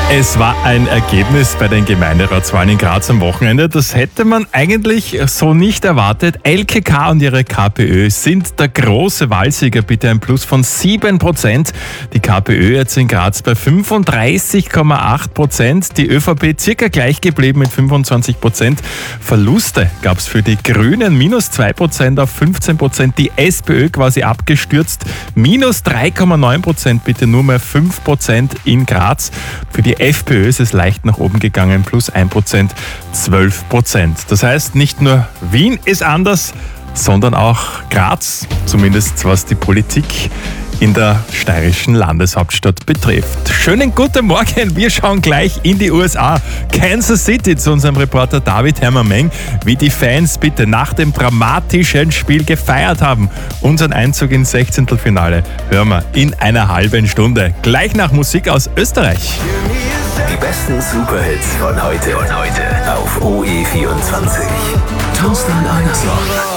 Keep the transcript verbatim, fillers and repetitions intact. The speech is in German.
Es war ein Ergebnis bei den Gemeinderatswahlen in Graz am Wochenende. Das hätte man eigentlich so nicht erwartet. L K K und ihre KPÖ sind der große Wahlsieger, bitte ein Plus von sieben Prozent. Die KPÖ jetzt in Graz bei fünfunddreißig Komma acht Prozent. Die ÖVP circa gleich geblieben mit fünfundzwanzig Prozent. Verluste gab es für die Grünen, minus zwei Prozent auf fünfzehn Prozent. Die SPÖ quasi abgestürzt, minus drei Komma neun Prozent, bitte nur mehr fünf Prozent in Graz. Für die FPÖ ist es leicht nach oben gegangen, plus ein Prozent, zwölf Prozent. Das heißt, nicht nur Wien ist anders, sondern auch Graz, zumindest was die Politik in der steirischen Landeshauptstadt betrifft. Schönen guten Morgen, wir schauen gleich in die U S A. Kansas City zu unserem Reporter David Herrmann-Meng, wie die Fans bitte nach dem dramatischen Spiel gefeiert haben. Unseren Einzug ins Sechzehntelfinale hören wir in einer halben Stunde. Gleich nach Musik aus Österreich. Die besten Superhits von heute und heute auf O E vierundzwanzig. Toast an einer Song.